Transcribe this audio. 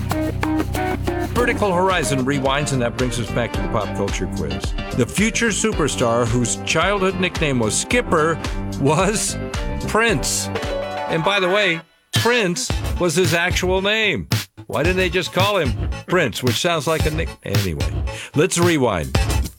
Vertical Horizon rewinds, and that brings us back to the pop culture quiz. The future superstar whose childhood nickname was Skipper was Prince. And by the way, Prince was his actual name. Why didn't they just call him Prince, which sounds like a nick? Anyway, let's rewind.